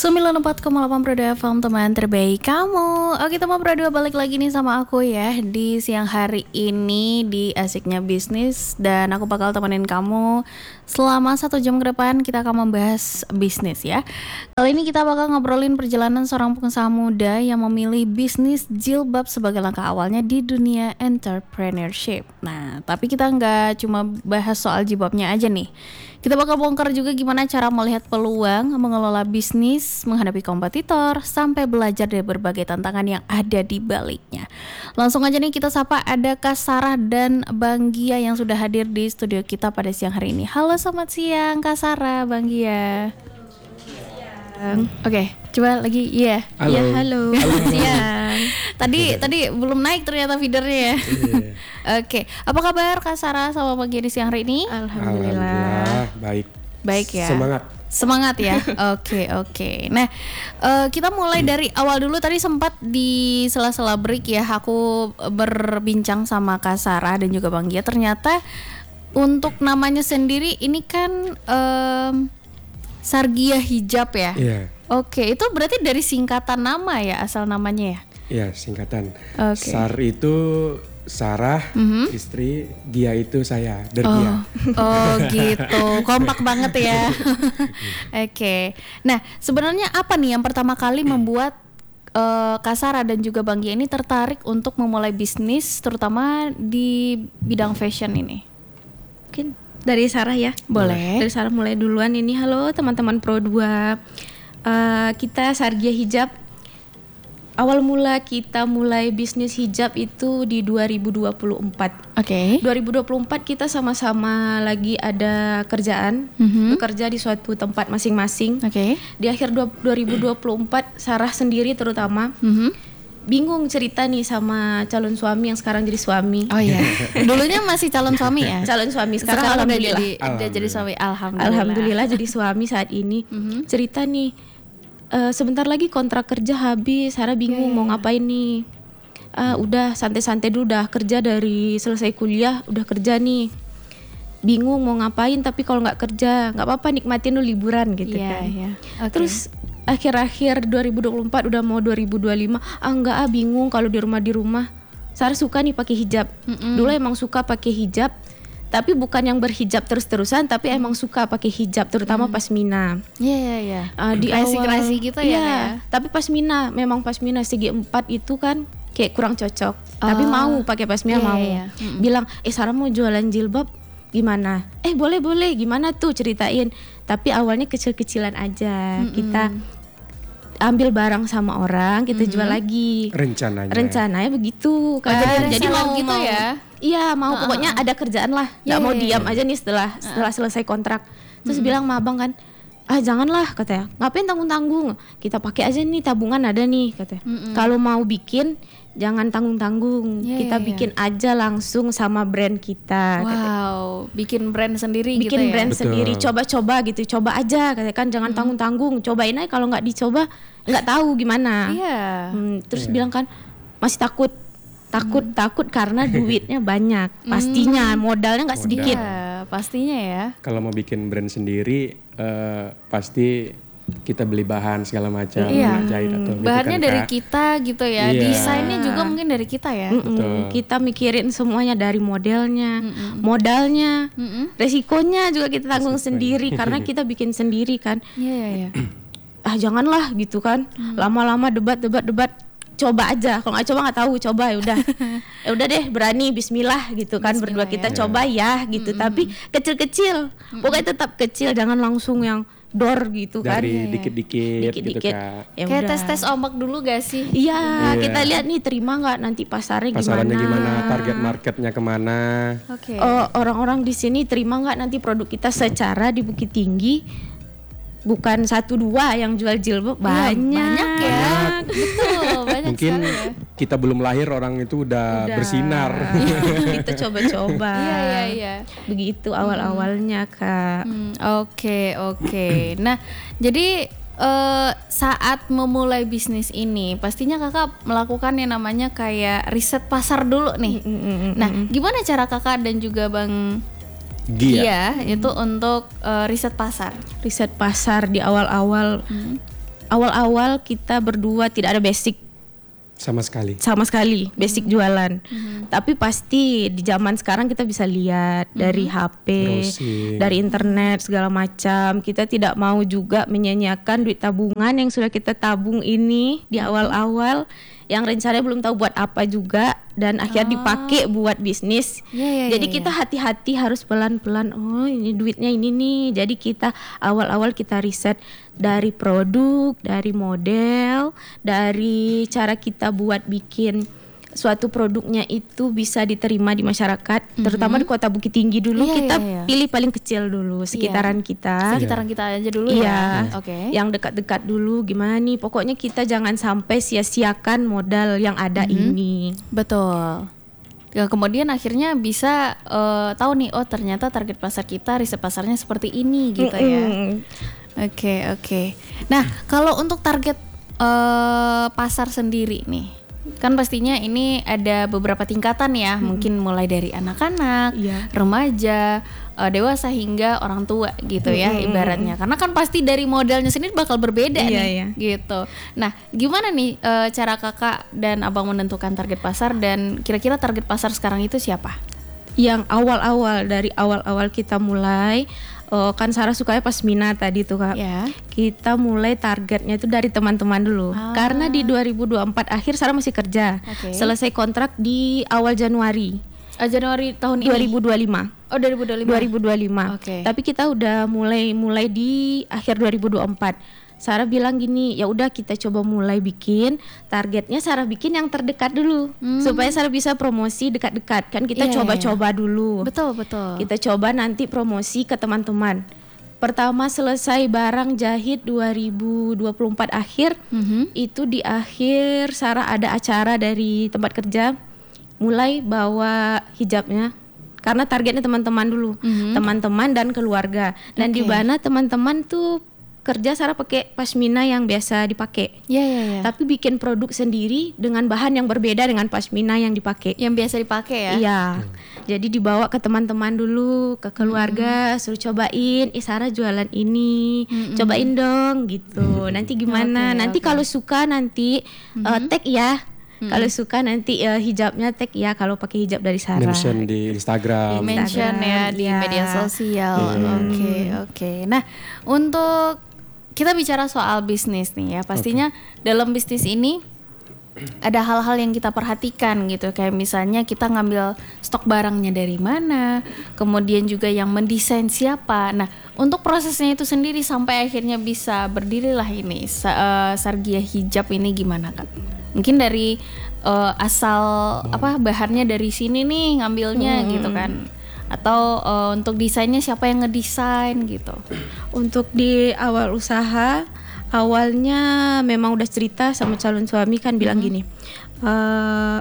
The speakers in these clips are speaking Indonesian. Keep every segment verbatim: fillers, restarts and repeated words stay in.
sembilan puluh empat koma delapan Pro F M, teman terbaik kamu. Oke teman Pro dua, balik lagi nih sama aku ya di siang hari ini di Asiknya Bisnis. Dan aku bakal temenin kamu selama satu jam ke depan. Kita akan membahas bisnis ya. Kali ini kita bakal ngobrolin perjalanan seorang pengusaha muda yang memilih bisnis jilbab sebagai langkah awalnya di dunia entrepreneurship. Nah, tapi kita nggak cuma bahas soal jilbabnya aja nih. Kita bakal bongkar juga gimana cara melihat peluang, mengelola bisnis, menghadapi kompetitor, sampai belajar dari berbagai tantangan yang ada di baliknya. Langsung aja nih kita sapa, ada Kak Sarah dan Bang Gia yang sudah hadir di studio kita pada siang hari ini. Halo, selamat siang Kak Sarah, Bang Gia. Oke, okay, coba lagi, iya. Halo. Ya, halo. Halo. Siang. Tadi tadi belum naik ternyata feedernya ya. Iya. Oke, okay. Apa kabar Kak Sarah sama Bang Gia di siang hari ini? Alhamdulillah. Alhamdulillah, baik. Baik ya. Semangat. Semangat ya. Oke, okay, oke. Okay. Nah, uh, kita mulai dari awal dulu. Tadi sempat di sela-sela break ya, aku berbincang sama Kak Sarah dan juga Bang Gia. Ternyata untuk namanya sendiri ini kan um, Sargia Hijab ya. Iya. Oke, okay, itu berarti dari singkatan nama ya, asal namanya ya? Iya, singkatan. Okay. Sar itu Sarah, mm-hmm. istri, Gia itu saya, Dergia. Oh, oh gitu, kompak banget ya. Oke, okay. Nah sebenarnya apa nih yang pertama kali membuat uh, Kak Sarah dan juga Bang Gia ini tertarik untuk memulai bisnis, terutama di bidang fashion ini? Mungkin dari Sarah ya. Boleh. Dari Sarah mulai duluan ini. Halo teman-teman Pro dua, uh, kita Sargia Hijab. Awal mula kita mulai bisnis hijab itu di dua ribu dua puluh empat. Oke. Okay. dua ribu dua puluh empat kita sama-sama lagi ada kerjaan, mm-hmm. bekerja di suatu tempat masing-masing. Oke. Okay. Di akhir dua ribu dua puluh empat, Sarah sendiri terutama mm-hmm. bingung cerita nih sama calon suami yang sekarang jadi suami. Oh iya. Dulunya masih calon suami ya? Calon suami, sekarang, sekarang alhamdulillah. Udah jadi, udah jadi suami, alhamdulillah. Alhamdulillah jadi suami saat ini. Mm-hmm. Cerita nih. Uh, sebentar lagi kontrak kerja habis, Sarah bingung yeah. mau ngapain nih. Uh, udah santai-santai dulu, udah kerja dari selesai kuliah, udah kerja nih. Bingung mau ngapain, tapi kalau nggak kerja nggak apa-apa, nikmatin dulu liburan gitu yeah, kan. Yeah. Okay. Terus akhir-akhir dua ribu dua puluh empat udah mau dua ribu dua puluh lima, ah nggak ah bingung kalau di rumah di rumah. Sarah suka nih pakai hijab. Mm-mm. Dulu emang suka pakai hijab. Tapi bukan yang berhijab terus-terusan, tapi hmm. emang suka pakai hijab, terutama hmm. pasmina. Iya iya iya. Di Kreasi-kreasi gitu ya, ya. ya. Tapi pasmina, memang pasmina segi empat itu kan kayak kurang cocok. Oh. Tapi mau pakai pasmina, yeah, mau. Yeah. Hmm. Bilang, eh Sarah mau jualan jilbab gimana? Eh boleh boleh, gimana tuh ceritain. Tapi awalnya kecil-kecilan aja. Hmm. Kita ambil barang sama orang, kita mm-hmm. jual lagi. Rencananya. Rencananya begitu kan. Oh, jadi mau gitu mau, ya. Iya, mau uh-uh. pokoknya ada kerjaan lah. Enggak yeah, mau yeah, diam yeah. aja nih setelah uh-uh. setelah selesai kontrak. Terus mm-hmm. bilang sama abang kan, "Ah, janganlah," katanya. "Ngapain tanggung-tanggung? Kita pakai aja nih, tabungan ada nih," katanya. Mm-hmm. "Kalau mau bikin jangan tanggung-tanggung. Yeah, kita yeah, bikin yeah. aja langsung sama brand kita." Wow, katanya. Bikin brand sendiri bikin gitu ya. Bikin brand Betul. sendiri, coba-coba gitu. Coba aja katanya kan, jangan mm-hmm. tanggung-tanggung. Cobain aja, kalau enggak dicoba enggak tahu gimana. Iya. Yeah. Hmm, terus yeah. bilang kan, "Masih takut." Takut hmm. takut karena duitnya banyak, pastinya modalnya nggak sedikit. Ya, pastinya ya. Kalau mau bikin brand sendiri, uh, pasti kita beli bahan segala macam, iya. jahit atau bahannya gitu kan, dari Kak. kita gitu ya, iya. desainnya juga mungkin dari kita ya. Betul. Kita mikirin semuanya dari modelnya, Mm-mm. modalnya, Mm-mm. resikonya juga kita tanggung Resikonya. sendiri karena kita bikin sendiri kan. Iya iya. iya. Ah janganlah gitu kan, mm. lama-lama debat-debat-debat. Coba aja, kalau nggak coba nggak tahu, coba ya udah, ya udah deh berani, Bismillah gitu kan, Bismillah, berdua kita ya. Coba ya gitu, mm-hmm. tapi kecil-kecil, mm-hmm. pokoknya tetap kecil, jangan langsung yang dor gitu kan, dari dikit-dikit, dikit-dikit, gitu Kak. Ya kayak tes-tes ombak dulu gak sih? Iya, iya. Kita lihat nih terima nggak nanti pasarnya, pasarannya gimana, gimana, target marketnya kemana. Okay. Oh, orang-orang di sini terima nggak nanti produk kita secara di Bukit Tinggi. Bukan satu dua yang jual jilbab, banyak, banyak ya, banyak. Betul, banyak mungkin ya. Kita belum lahir orang itu udah, udah. bersinar. Kita coba-coba. Iya iya iya. Begitu awal-awalnya Kak. Hmm, Oke oke. Nah jadi uh, saat memulai bisnis ini, pastinya kakak melakukan yang namanya kayak riset pasar dulu nih. Mm-mm. Nah gimana cara kakak dan juga Bang Gia, Gia itu untuk uh, riset pasar. Riset pasar di awal-awal. Hmm. awal-awal kita berdua tidak ada basic Sama sekali. sama sekali basic jualan. Tapi pasti di zaman sekarang kita bisa lihat dari H P, Browsing. dari internet segala macam. Kita tidak mau juga menyanyiakan duit tabungan yang sudah kita tabung ini di awal-awal, yang rencananya belum tahu buat apa juga, dan akhirnya dipakai buat bisnis. Ya, ya, Jadi ya, kita hati-hati, harus pelan-pelan. Oh, ini duitnya ini nih. Jadi kita awal-awal kita riset dari produk, dari model, dari cara kita buat bikin suatu produknya itu bisa diterima di masyarakat, terutama di Kota Bukit Tinggi dulu. Iya, Kita iya, iya. pilih paling kecil dulu, sekitaran kita. Sekitaran kita aja dulu Iya, ya. Oke. yang dekat-dekat dulu gimana nih. Pokoknya kita jangan sampai sia-siakan modal yang ada ini. Betul. Ya, kemudian akhirnya bisa eh, tahu nih, oh ternyata target pasar kita, riset pasarnya seperti ini gitu ya. Mm-mm. Oke, oke. Nah, kalau untuk target eh, pasar sendiri nih, kan pastinya ini ada beberapa tingkatan ya, mungkin mulai dari anak-anak, Iya. remaja, eh, dewasa hingga orang tua gitu ya ibaratnya. Karena kan pasti dari modelnya sendiri bakal berbeda Iya, nih, iya. gitu. Nah, gimana nih eh, cara kakak dan abang menentukan target pasar, dan kira-kira target pasar sekarang itu siapa? Yang awal-awal, dari awal-awal kita mulai, oh, kan Sarah sukanya pasmina tadi tuh Kak. Ya. Kita mulai targetnya itu dari teman-teman dulu. Ah. Karena di dua ribu dua puluh empat akhir Sarah masih kerja. Oke. Selesai kontrak di awal Januari Eh, Januari tahun dua ini. ribu dua puluh lima. Oh, dua ribu dua puluh lima. dua ribu dua puluh lima. Oke. Tapi kita udah mulai mulai di akhir dua ribu dua puluh empat. Sarah bilang gini, ya udah kita coba mulai bikin. Targetnya Sarah bikin yang terdekat dulu, supaya Sarah bisa promosi dekat-dekat. Kan kita Iya, iya, coba-coba dulu. Betul, betul. Kita coba nanti promosi ke teman-teman. Pertama selesai barang jahit dua ribu dua puluh empat akhir, Mhm. itu di akhir Sarah ada acara dari tempat kerja, mulai bawa hijabnya. Karena targetnya teman-teman dulu, teman-teman dan keluarga. Dan di Oke. mana teman-teman tuh kerja Sarah pakai pasmina yang biasa dipakai. Ya, ya, ya. Tapi bikin produk sendiri dengan bahan yang berbeda dengan pasmina yang dipakai. Yang biasa dipakai ya. Iya. Jadi dibawa ke teman-teman dulu, ke keluarga, suruh cobain, "Eh Sarah jualan ini, cobain dong," gitu. Nanti gimana? Oke, nanti oke. kalau suka nanti eh, tag ya. Kalau suka nanti eh, hijabnya tag ya, kalau pakai hijab dari Sarah. Mention di Instagram. Mention ya di Iya. media sosial. Oke, oke. Nah, untuk kita bicara soal bisnis nih ya, pastinya dalam bisnis ini ada hal-hal yang kita perhatikan gitu, kayak misalnya kita ngambil stok barangnya dari mana, kemudian juga yang mendesain siapa. Nah, untuk prosesnya itu sendiri sampai akhirnya bisa berdirilah ini Sa- eh, Sargia Hijab ini gimana Kak? Mungkin dari eh, asal apa bahannya dari sini nih ngambilnya gitu kan, atau eh, untuk desainnya siapa yang ngedesain gitu? Untuk di awal usaha, awalnya memang udah cerita sama calon suami kan bilang gini, "Eh,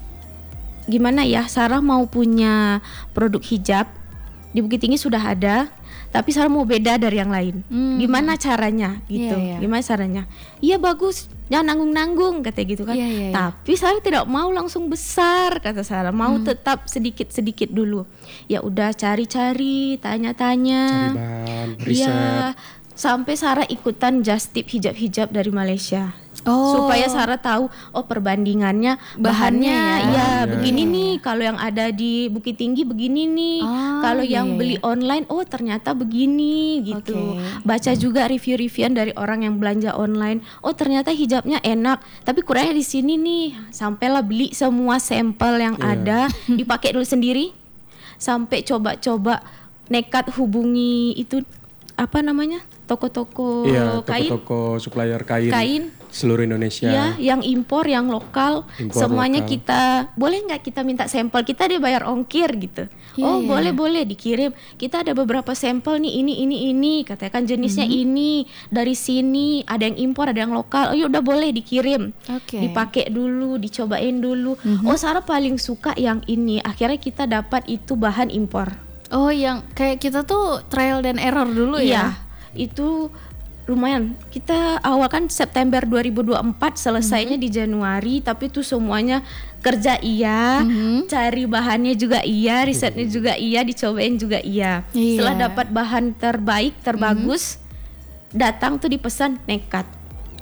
gimana ya, Sarah mau punya produk hijab di Bukit Tinggi sudah ada, tapi Sarah mau beda dari yang lain. Gimana caranya gitu? Iya, iya. Gimana caranya? Iya bagus, jangan nanggung-nanggung," katanya gitu kan. Iya, iya, iya. Tapi Sarah tidak mau langsung besar, kata Sarah, mau tetap sedikit-sedikit dulu. Ya udah cari-cari, tanya-tanya. Cari bahan, Iya, riset. sampai Sarah ikutan just tip hijab-hijab dari Malaysia. Oh. Supaya Sarah tahu, oh perbandingannya Bahannya bahannya ya. ya Bahannya. begini nih, kalau yang ada di Bukit Tinggi begini nih, Ah, kalau iya, yang iya, beli online oh ternyata begini gitu. Oke. Baca juga review-reviewan dari orang yang belanja online, oh ternyata hijabnya enak, tapi kurangnya di sini nih. Sampailah beli semua sampel yang Iya. ada, dipakai dulu sendiri, sampai coba-coba nekat hubungi itu apa namanya, toko-toko Iya, kain, toko-toko supplier kain, kain. seluruh Indonesia. Ya, yang impor, yang lokal, Impor semuanya lokal. kita boleh nggak kita minta sampel, kita dia bayar ongkir gitu. Iya, Oh iya. boleh boleh dikirim. Kita ada beberapa sampel nih, ini ini ini, katakan jenisnya Mhm. ini dari sini, ada yang impor, ada yang lokal. Oh ya udah boleh dikirim. Oke. Dipakai dulu, dicobain dulu. Mhm. Oh Sarah paling suka yang ini. Akhirnya kita dapat itu bahan impor. Oh, yang kayak kita tuh trial dan error dulu Iya, ya. itu lumayan. Kita awal kan September dua ribu dua puluh empat, selesainya Mhm. di Januari, tapi itu semuanya kerja iya, Mhm. cari bahannya juga iya, risetnya juga iya, dicobain juga iya. Iya. Setelah dapat bahan terbaik, terbagus, datang tuh dipesan nekat.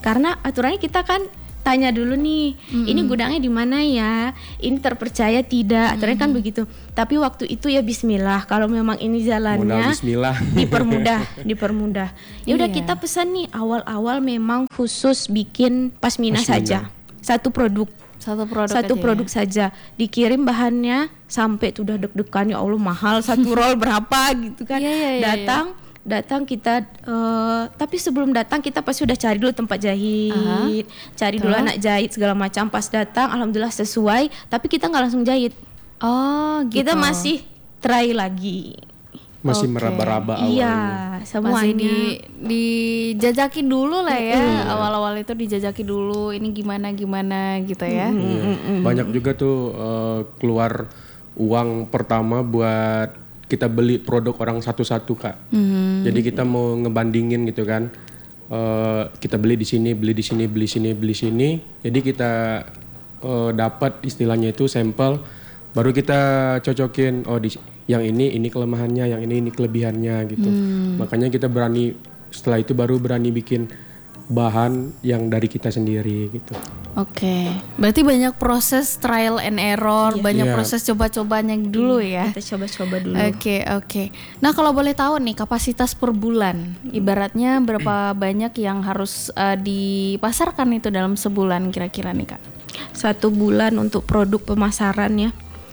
Karena aturannya kita kan tanya dulu nih, mm-hmm. ini gudangnya di mana ya? Ini terpercaya tidak? Aturannya mm-hmm. kan begitu. Tapi waktu itu ya bismillah, kalau memang ini jalannya dipermudah, dipermudah. Ya udah yeah. kita pesan nih awal-awal memang khusus bikin pasmina, pasmina. saja. Satu produk. Satu produk satu aja produk ya? saja. Dikirim bahannya sampai tuh udah deg-degan, ya Allah mahal satu roll berapa gitu kan. Yeah, yeah, yeah, datang yeah. datang kita uh, tapi sebelum datang kita pasti udah cari dulu tempat jahit, uh-huh. cari dulu Tuh. anak jahit segala macam. Pas datang alhamdulillah sesuai, tapi kita nggak langsung jahit. Oh, gitu. Kita masih try lagi. Masih okay. meraba-raba awalnya. Iya, semuanya masih di dijajaki dulu lah ya. Mm-hmm. Awal-awal itu dijajaki dulu ini gimana gimana gitu ya. Mm-hmm. Mm-hmm. Banyak juga tuh uh, keluar uang pertama buat kita beli produk orang satu-satu Kak. Mm-hmm. Jadi kita mau ngebandingin gitu kan. Uh, kita beli di sini, beli di sini, beli sini, beli sini. Jadi kita uh, dapat istilahnya itu sampel, baru kita cocokin. Oh di yang ini ini kelemahannya, yang ini ini kelebihannya gitu. Mm. Makanya kita berani setelah itu baru berani bikin bahan yang dari kita sendiri gitu. Oke, okay. Berarti banyak proses trial and error, yeah. banyak yeah. proses coba-cobanya dulu ya. Kita coba-coba dulu. Oke okay, oke. Okay. Nah kalau boleh tahu nih kapasitas per bulan, ibaratnya berapa banyak yang harus uh, dipasarkan itu dalam sebulan kira-kira nih Kak? Satu bulan untuk produk pemasaran ya.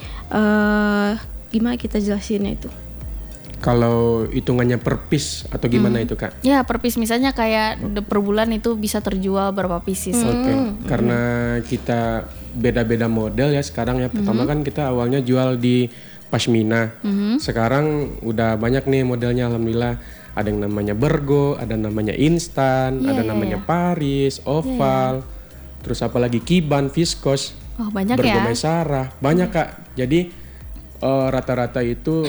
Uh, gimana kita jelasinnya itu? Kalau hitungannya per piece atau gimana hmm. itu Kak? Ya per piece misalnya kayak per bulan itu bisa terjual berapa pieces. Oke, okay. hmm. karena kita beda-beda model ya sekarang ya. Pertama hmm. kan kita awalnya jual di pasmina. Hmm. Sekarang udah banyak nih modelnya alhamdulillah. Ada yang namanya bergo, ada namanya instan, yeah, ada yeah, namanya yeah. Paris, oval, yeah. terus apalagi kiban, viskos, oh, banyak bergo ya? Maisarah, banyak Kak. Jadi uh, rata-rata itu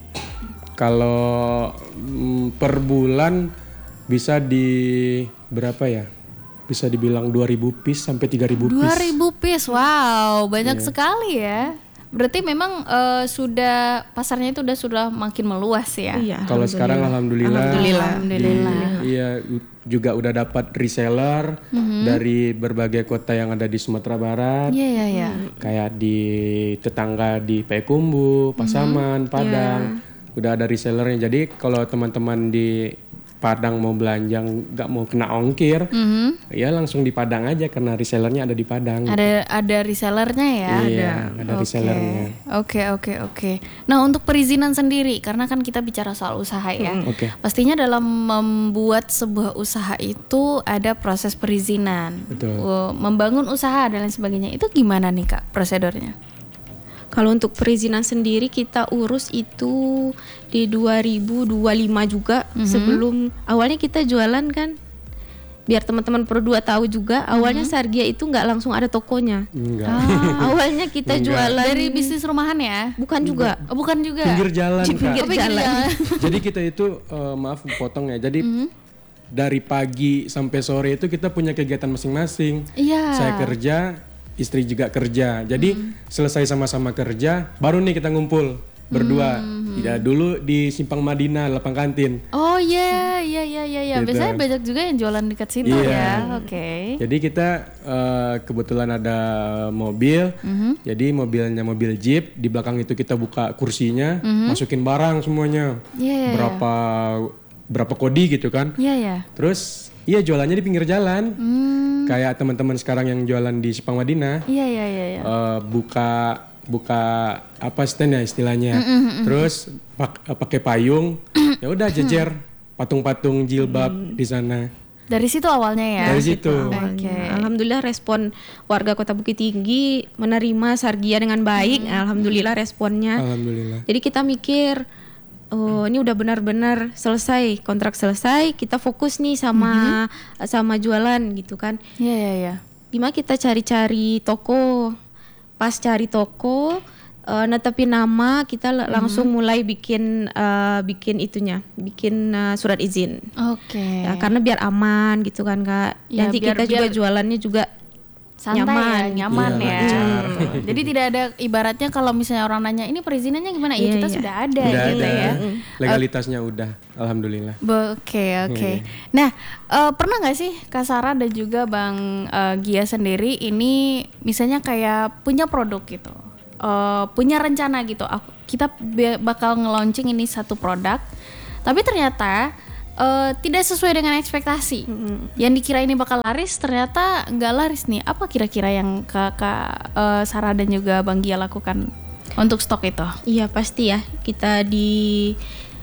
kalau mm, per bulan bisa di berapa ya? Bisa dibilang dua ribu piece sampai tiga ribu piece. dua ribu piece. Wow, banyak yeah. sekali ya. Berarti memang uh, sudah pasarnya itu udah sudah makin meluas ya. Iya, kalau sekarang alhamdulillah. Alhamdulillah. alhamdulillah. Di, iya juga udah dapat reseller mm-hmm. dari berbagai kota yang ada di Sumatera Barat. Iya, iya, iya. Kayak di tetangga di Payakumbuh, Pasaman, mm-hmm. Padang. Yeah. Udah ada resellernya. Jadi kalau teman-teman di Padang mau belanja nggak mau kena ongkir, mm-hmm. ya langsung di Padang aja karena resellernya ada di Padang. Ada ada resellernya ya. Iya, ada, ada okay. resellernya. Oke oke oke. Nah untuk perizinan sendiri, karena kan kita bicara soal usaha ya. Mm, okay. Pastinya dalam membuat sebuah usaha itu ada proses perizinan. Betul. Membangun usaha dan lain sebagainya. Itu gimana nih Kak prosedurnya? Kalau untuk perizinan sendiri kita urus itu di dua ribu dua puluh lima juga, mm-hmm. sebelum awalnya kita jualan kan, biar teman-teman Pro dua tahu juga, mm-hmm. awalnya Sargia itu nggak langsung ada tokonya. Enggak. Ah, awalnya kita Enggak. jualan dari bisnis rumahan ya? Bukan juga. Oh, bukan juga. Pinggir jalan. Di pinggir Kak. jalan. Jadi kita itu uh, maaf potong ya. Jadi mm-hmm. dari pagi sampai sore itu kita punya kegiatan masing-masing. Iya. Saya kerja, istri juga kerja. Jadi hmm. selesai sama-sama kerja, baru nih kita ngumpul berdua. Hmm. Ya dulu di Simpang Madinah, lapang kantin. Oh iya, iya iya iya iya. Gitu. Biasanya banyak juga yang jualan dekat situ yeah. ya. Oke. Okay. Jadi kita uh, kebetulan ada mobil. Mm-hmm. Jadi mobilnya mobil Jeep, di belakang itu kita buka kursinya, mm-hmm. masukin barang semuanya. Yeah, berapa yeah. berapa kodi gitu kan. Iya yeah, iya. Yeah. Terus iya jualannya di pinggir jalan. Mm. Kayak teman-teman sekarang yang jualan di Simpang Madinah. Iya iya iya iya. Uh, buka buka apa stand ya istilahnya. Mm-hmm. Terus pak, pakai payung. Ya udah jejer patung-patung jilbab mm. di sana. Dari situ awalnya ya. Dari situ. Awalnya. Okay. Alhamdulillah respon warga Kota Bukit Tinggi menerima Sargia dengan baik. Mm. Alhamdulillah responnya. Alhamdulillah. Jadi kita mikir, oh ini udah benar-benar selesai, kontrak selesai, kita fokus nih sama mm-hmm. sama jualan gitu kan. Iya yeah, iya yeah, iya. Yeah. Gimana kita cari-cari toko, pas cari toko, uh, netepin nama, kita mm-hmm. langsung mulai bikin uh, bikin itunya, bikin uh, surat izin. Oke. Okay. Ya, karena biar aman gitu kan Kak. Ya, Nanti biar, kita biar, juga jualannya juga santai nyaman, ya, nyaman Iya, ya. lancar. Jadi tidak ada ibaratnya kalau misalnya orang nanya ini perizinannya gimana, ya Iya, kita iya. sudah ada Udah gitu ada. ya. Legalitasnya udah, alhamdulillah. Be- Oke oke. Iya. Nah eh, pernah nggak sih Kak Sarah dan juga Bang eh, Gia sendiri ini misalnya kayak punya produk gitu, eh, punya rencana gitu, aku, kita be- bakal nge-launching ini satu produk, tapi ternyata eh, tidak sesuai dengan ekspektasi. Yang dikira ini bakal laris ternyata nggak laris nih. Apa kira-kira yang Kakak eh, Sarah dan juga Bang Gia lakukan untuk stok itu? Iya pasti ya, kita di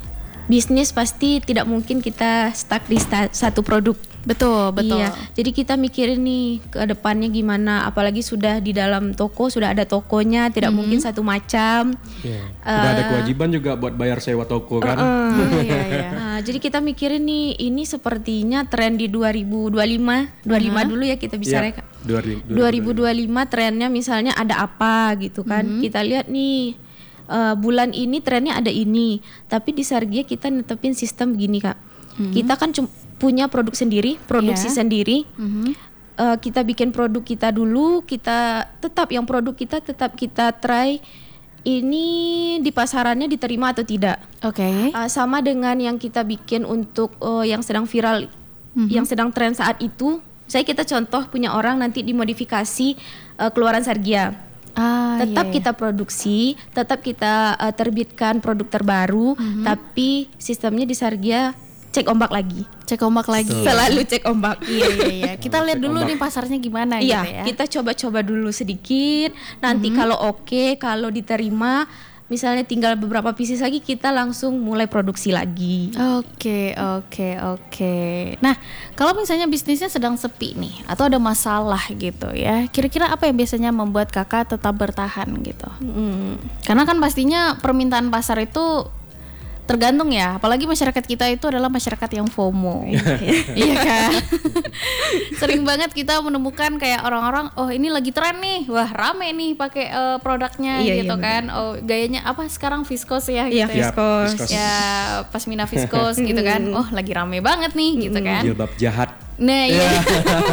bisnis pasti tidak mungkin kita stuck di sta- satu produk. Betul betul. Iya, jadi kita mikirin nih ke depannya gimana, apalagi sudah di dalam toko, sudah ada tokonya, tidak mungkin satu macam. Iya. Udah ada kewajiban juga buat bayar sewa toko kan. Oh, iya iya. Nah, jadi kita mikirin nih, ini sepertinya tren di dua ribu dua puluh lima, dua puluh lima dulu ya kita bicara. Iya, dua ribu- dua ribu dua puluh lima trennya misalnya ada apa gitu kan. Kita lihat nih eh, bulan ini trennya ada ini, tapi di Sargia kita netepin sistem begini Kak. Kita kan cum- punya produk sendiri, produksi Iya. sendiri. Mhm. Eh, kita bikin produk kita dulu, kita tetap yang produk kita tetap kita try ini di pasarannya diterima atau tidak. Oke. Uh, sama dengan yang kita bikin untuk uh, yang sedang viral, yang sedang tren saat itu. Saya kita contoh punya orang nanti dimodifikasi uh, keluaran Sargia. Ah, Tetap iya, iya. kita produksi, tetap kita uh, terbitkan produk terbaru, tapi sistemnya di Sargia cek ombak lagi. Cek ombak lagi. Selalu cek ombak. Iya iya iya. Kita lihat dulu nih pasarnya gimana gitu Iya, ya. kita coba-coba dulu sedikit. Nanti kalau oke, kalau diterima, misalnya tinggal beberapa pieces lagi, kita langsung mulai produksi lagi. Oke oke oke. Nah kalau misalnya bisnisnya sedang sepi nih atau ada masalah gitu ya, kira-kira apa yang biasanya membuat kakak tetap bertahan gitu? Mm. Karena kan pastinya permintaan pasar itu tergantung ya, apalagi masyarakat kita itu adalah masyarakat yang FOMO. Iya kan? Sering banget kita menemukan kayak orang-orang, oh ini lagi tren nih, wah rame nih pakai eh, produknya Iya, gitu iya, kan. Oh gayanya apa sekarang viskos ya Iya, gitu ya. viskos. viskos. Ya pasmina viskos gitu kan. Oh lagi rame banget nih gitu kan. Jilbab jahat. Nah iya.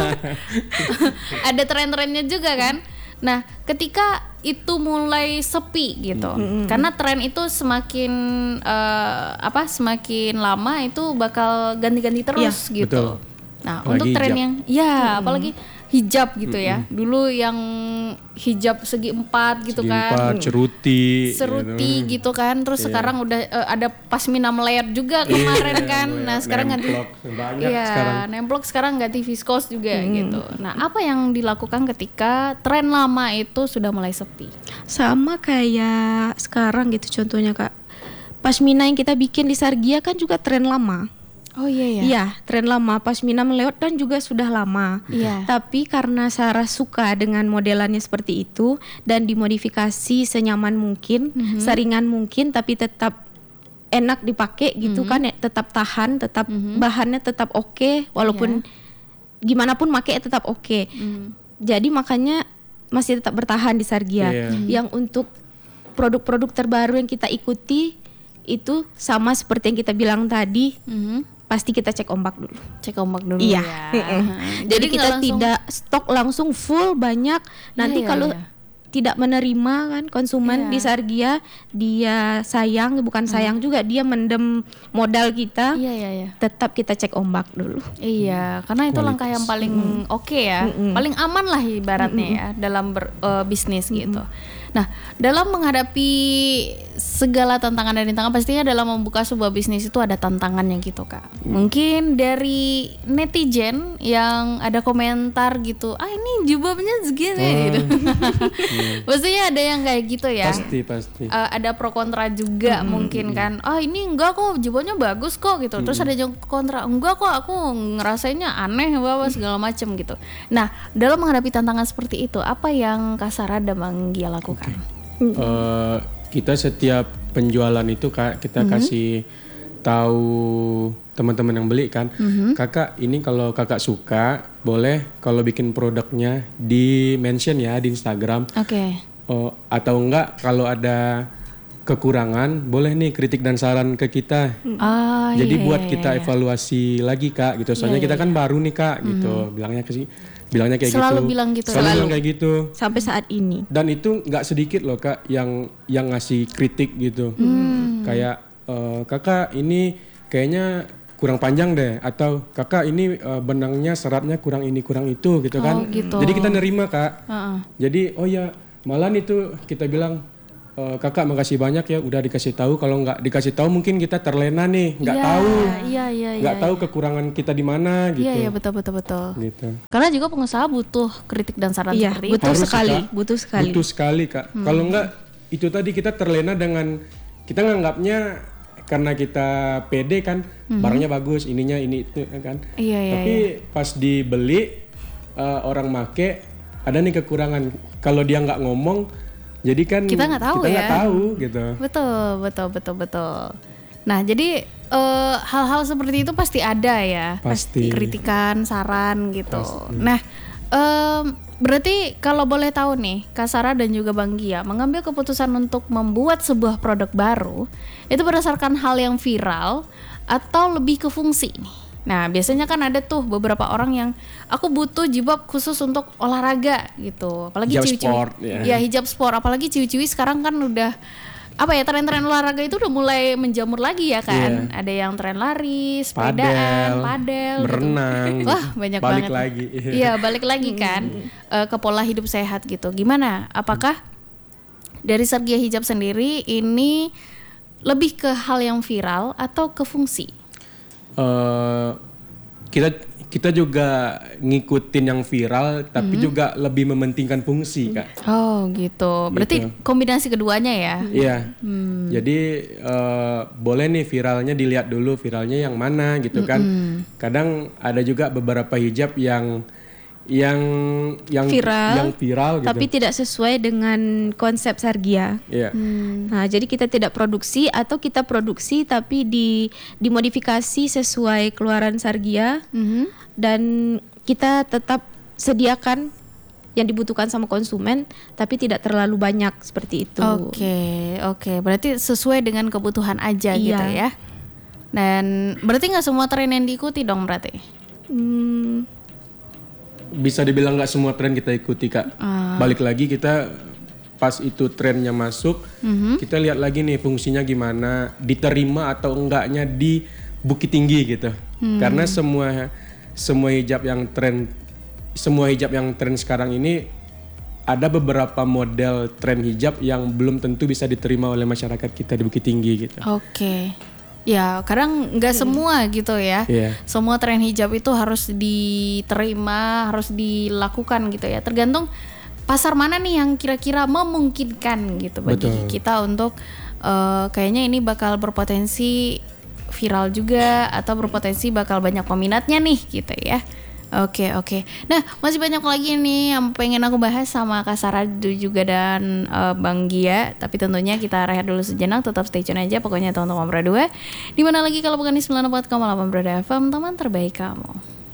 Ada tren-trennya juga kan. Nah ketika itu mulai sepi gitu, karena tren itu semakin eh, apa semakin lama itu bakal ganti-ganti terus gitu. betul. Nah Apalagi untuk tren hijab. yang ya apalagi hijab gitu ya. Dulu yang hijab segi empat gitu Segi kan. empat, ceruti. Seruti gitu kan, terus Iya. sekarang udah eh, ada pasmina melayar juga kemarin kan. Nah sekarang ganti, Nemplok. Banyak iya sekarang. nemplok sekarang ganti viskos juga gitu. Nah apa yang dilakukan ketika tren lama itu sudah mulai sepi? Sama kayak sekarang gitu contohnya Kak. Pasmina yang kita bikin di Sargia kan juga tren lama. Oh iya ya. Iya, tren lama. Pasmina melewat dan juga sudah lama. Iya. Tapi karena Sarah suka dengan modelannya seperti itu dan dimodifikasi senyaman mungkin, seringan mungkin, tapi tetap enak dipakai gitu kan, ya, tetap tahan, tetap bahannya tetap oke, walaupun gimana pun pakai tetap oke. Jadi makanya masih tetap bertahan di Sargia. Iya. Yang untuk produk-produk terbaru yang kita ikuti itu sama seperti yang kita bilang tadi. Mhm. Pasti kita cek ombak dulu. Cek ombak dulu Iya. ya. Heeh. Jadi Jadi nggak kita langsung- tidak stok langsung full banyak. Nanti iya, kalau iya. tidak menerima kan konsumen Iya. di Sargia, dia sayang, bukan sayang juga, dia mendem modal kita. Iya iya iya. Tetap kita cek ombak dulu. Iya, karena itu langkah yang paling oke ya, paling aman lah ibaratnya ya dalam ber, eh, bisnis gitu. Nah, dalam menghadapi segala tantangan dan rintangan, pastinya dalam membuka sebuah bisnis itu ada tantangannya gitu Kak. Mungkin dari netizen yang ada komentar gitu, ah ini jilbabnya segini gitu. Pastinya ada yang kayak gitu ya. Pasti pasti. Uh, ada pro kontra juga mungkin kan, ah ini enggak kok jilbabnya bagus kok gitu, terus ada yang kontra, enggak kok aku ngerasainnya aneh bawa segala macem gitu. Nah dalam menghadapi tantangan seperti itu apa yang Kak Sarah dan Bang Gia lakukan? Eh, kita setiap penjualan itu Kak, kita kasih tahu teman-teman yang beli kan, kakak ini kalau kakak suka boleh kalau bikin produknya di mention ya di Instagram. Oke. Oh, atau enggak kalau ada kekurangan, boleh nih kritik dan saran ke kita. Ah, Jadi iya, buat iya, kita iya. evaluasi lagi Kak gitu. Soalnya Iya, kita iya, kan baru nih Kak gitu. Bilangnya ke sih bilangnya kayak Selalu gitu. bilang gitu. Selalu, Selalu. bilang kayak gitu. Sampai saat ini. Dan itu nggak sedikit loh Kak yang yang ngasih kritik gitu. Hmm. Kayak eh, Kakak ini kayaknya kurang panjang deh, atau Kakak ini eh, benangnya seratnya kurang ini kurang itu gitu kan. Oh, gitu. Jadi kita nerima Kak. Heeh. Jadi oh ya malah itu kita bilang e, Kakak makasih banyak ya udah dikasih tahu. Kalau nggak dikasih tahu mungkin kita terlena nih, nggak Iya, tahu, Iya, iya, nggak iya. tahu kekurangan kita di mana gitu. Iya, iya, betul, betul, betul. Gitu. Karena juga pengusaha butuh kritik dan saran Iya, seperti itu. butuh Harus, sekali, Kak. butuh sekali. Butuh sekali Kak. Hmm. Kalau nggak itu tadi kita terlena dengan kita nganggapnya karena kita pede kan barangnya bagus, ininya ini itu kan. Hmm. Iya, iya, Tapi pas dibeli eh, orang make ada nih kekurangan. Kalau dia nggak ngomong, jadi kan Kita nggak tahu kita nggak ya. tahu gitu. Betul, betul, betul, betul. Nah, jadi eh, hal-hal seperti itu pasti ada ya. Pasti. Kritikan, saran gitu. Nah, em, berarti kalau boleh tahu nih, Kak Sarah dan juga Bang Gia mengambil keputusan untuk membuat sebuah produk baru itu berdasarkan hal yang viral atau lebih ke fungsi nih. Nah, biasanya kan ada tuh beberapa orang yang aku butuh jilbab khusus untuk olahraga gitu. Apalagi Hijab ciwi-ciwi. sport, ya. Ya, hijab sport. Apalagi ciwi-ciwi sekarang kan udah apa ya, tren-tren olahraga itu udah mulai menjamur lagi ya kan. Ada yang tren lari, sepedaan, Padel, padel, berenang, gitu. Wah, banyak balik banget. lagi. Iya, balik lagi kan eh, ke pola hidup sehat gitu. Gimana? Apakah dari Sergia Hijab sendiri ini lebih ke hal yang viral atau ke fungsi? Eh, kita kita juga ngikutin yang viral, tapi juga lebih mementingkan fungsi Kak. Oh gitu. Berarti kombinasi keduanya ya? Iya. Jadi eh, boleh nih viralnya dilihat dulu viralnya yang mana gitu kan. Kadang ada juga beberapa hijab yang yang yang Viral, yang viral gitu. Tapi tidak sesuai dengan konsep Sargia. Iya. Nah, jadi kita tidak produksi atau kita produksi tapi di dimodifikasi sesuai keluaran Sargia dan kita tetap sediakan yang dibutuhkan sama konsumen tapi tidak terlalu banyak seperti itu. Oke, oke. Berarti sesuai dengan kebutuhan aja Iya. gitu ya. Dan berarti nggak semua tren yang diikuti dong berarti? Hmm, Bisa dibilang nggak semua tren kita ikuti Kak. Balik lagi kita pas itu trennya masuk, kita lihat lagi nih fungsinya gimana, diterima atau enggaknya di Bukit Tinggi gitu. Karena semua semua hijab yang tren semua hijab yang tren sekarang ini ada beberapa model tren hijab yang belum tentu bisa diterima oleh masyarakat kita di Bukit Tinggi gitu. Oke. Ya, kadang nggak semua gitu ya. Iya. Semua tren hijab itu harus diterima, harus dilakukan gitu ya. Tergantung pasar mana nih yang kira-kira memungkinkan gitu bagi Betul. kita untuk eh, kayaknya ini bakal berpotensi viral juga atau berpotensi bakal banyak peminatnya nih gitu ya. Oke, oke. Nah, masih banyak lagi nih yang pengen aku bahas sama Kak Sarah juga dan eh, Bang Gia. Tapi tentunya kita rehat dulu sejenak. Tetap stay tune aja pokoknya teman-teman Bro dua. Dimana lagi kalau bukan di sembilan puluh empat koma delapan Bro F M, teman terbaik kamu.